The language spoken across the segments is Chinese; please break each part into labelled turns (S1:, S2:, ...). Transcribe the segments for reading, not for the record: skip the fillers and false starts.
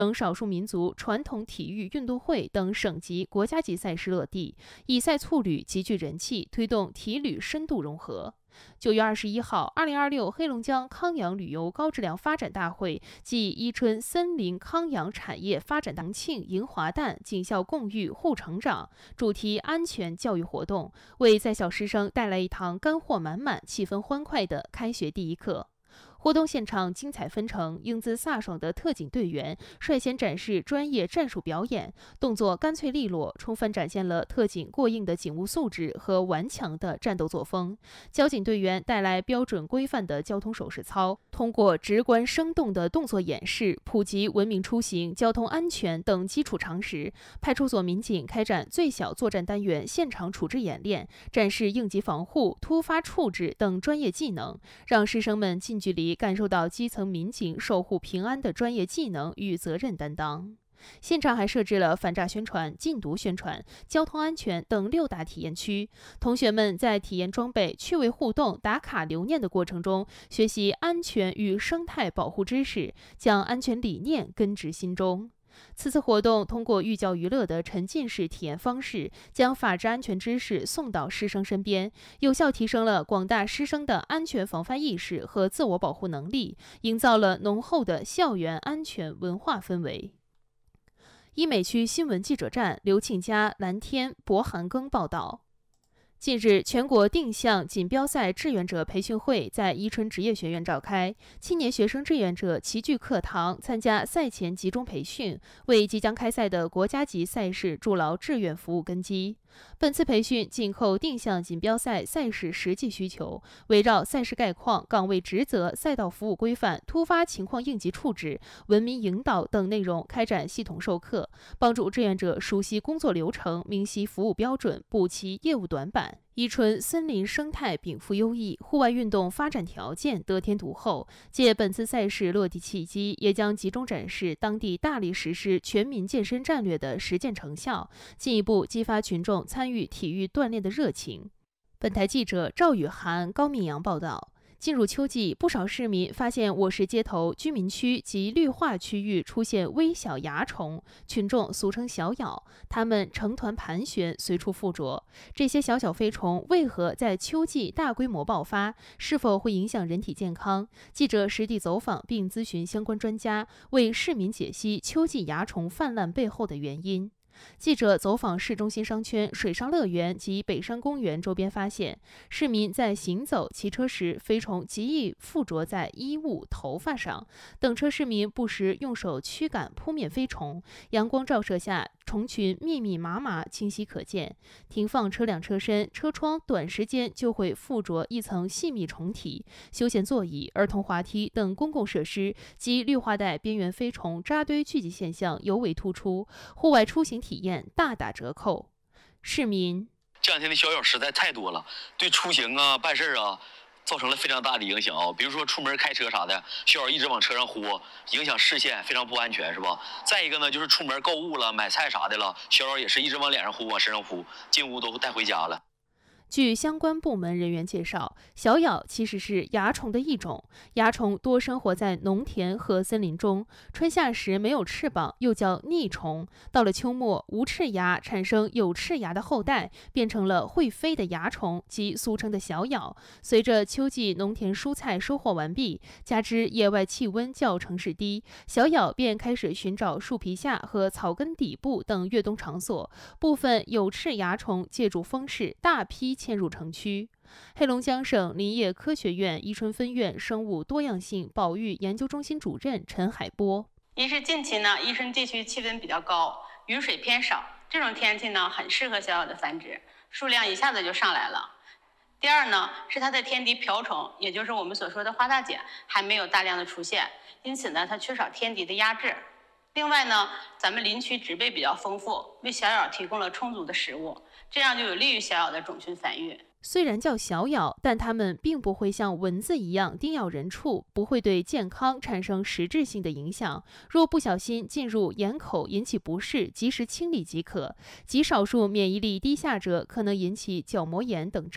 S1: 等少数民族传统体育运动会等省级、国家级赛事落地，以赛促旅极具人气，推动体旅深度融合。9月21号，2026黑龙江康阳旅游高质量发展大会暨伊春森林康阳产业发展大庆迎华诞警校共育护成长主题安全教育活动，为在校师生带来一堂干货满满、气氛欢快的开学第一课。活动现场精彩纷呈，英姿飒爽的特警队员率先展示专业战术表演，动作干脆利落，充分展现了特警过硬的警务素质和顽强的战斗作风。交警队员带来标准规范的交通手势操，通过直观生动的动作演示，普及文明出行、交通安全等基础常识。派出所民警开展最小作战单元现场处置演练，展示应急防护、突发处置等专业技能，让师生们近距离感受到基层民警守护平安的专业技能与责任担当。现场还设置了反诈宣传、禁毒宣传、交通安全等6大体验区，同学们在体验装备、趣味互动、打卡留念的过程中，学习安全与生态保护知识，将安全理念根植心中。此次活动通过寓教于乐的沉浸式体验方式，将法治安全知识送到师生身边，有效提升了广大师生的安全防范意识和自我保护能力，营造了浓厚的校园安全文化氛围。医美区新闻记者站刘庆佳、蓝天、博寒庚报道。近日，全国定向锦标赛志愿者培训会在伊春职业学院召开，青年学生志愿者齐聚课堂，参加赛前集中培训，为即将开赛的国家级赛事筑牢志愿服务根基。本次培训紧扣定向锦标赛赛事实际需求，围绕赛事概况、岗位职责、赛道服务规范、突发情况应急处置、文明引导等内容开展系统授课，帮助志愿者熟悉工作流程、明晰服务标准，补齐业务短板。伊春森林生态禀赋优异，户外运动发展条件得天独厚。借本次赛事落地契机，也将集中展示当地大力实施全民健身战略的实践成效，进一步激发群众参与体育锻炼的热情。本台记者赵雨涵、高明阳报道。进入秋季，不少市民发现我市街头、居民区及绿化区域出现微小蚜虫，群众俗称小咬，它们成团盘旋，随处附着。这些小小飞虫为何在秋季大规模爆发？是否会影响人体健康？记者实地走访并咨询相关专家，为市民解析秋季蚜虫泛滥背后的原因。记者走访市中心商圈、水上乐园及北山公园周边，发现市民在行走、骑车时，飞虫极易附着在衣物、头发上。等车市民不时用手驱赶扑灭飞虫，阳光照射下，虫群密密麻麻，清晰可见。停放车辆车身、车窗，短时间就会附着一层细密虫体。休闲座椅、儿童滑梯等公共设施及绿化带边缘飞虫扎堆聚集现象尤为突出，户外出行体验大打折扣。市民：
S2: 这两天的小咬实在太多了，对出行啊、办事啊造成了非常大的影响啊。比如说出门开车啥的，小咬一直往车上呼，影响视线，非常不安全，是吧？再一个呢，就是出门购物了、买菜啥的了，小咬也是一直往脸上呼、往身上呼，进屋都带回家了。
S1: 据相关部门人员介绍，小咬其实是蚜虫的一种，蚜虫多生活在农田和森林中，春夏时没有翅膀，又叫逆虫。到了秋末，无翅蚜产生有翅蚜的后代，变成了会飞的蚜虫，即俗称的小咬。随着秋季农田蔬菜收获完毕，加之野外气温较城市低，小咬便开始寻找树皮下和草根底部等越冬场所。部分有翅蚜虫借助风势，大批迁入城区。黑龙江省林业科学院伊春分院生物多样性保育研究中心主任陈海波：
S3: 一是近期呢，伊春地区气温比较高，雨水偏少，这种天气呢很适合小咬的繁殖，数量一下子就上来了。第二呢，是它的天敌瓢虫，也就是我们所说的花大姐，还没有大量的出现，因此呢，它缺少天敌的压制。另外呢，咱们林区植被比较丰富，为小咬提供了充足的食物，这样就有利于小咬的种群繁育。
S1: 虽然叫小咬，但它们并不会像蚊子一样叮咬人畜，不会对健康产生实质性的影响。若不小心进入眼口引起不适，及时清理即可。极少数免疫力低下者可能引起角膜炎等症。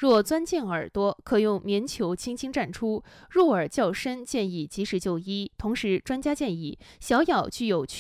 S1: 若钻进耳朵，可用棉球轻轻蘸出；入耳较深，建议及时就医。同时，专家建议小咬具有